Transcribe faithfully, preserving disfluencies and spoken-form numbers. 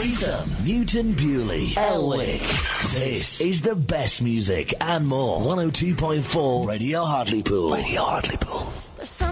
Streatham, Newton Bewley, Elwick. This is the best music and more. one oh two point four Radio Hartlepool. Radio Hartlepool.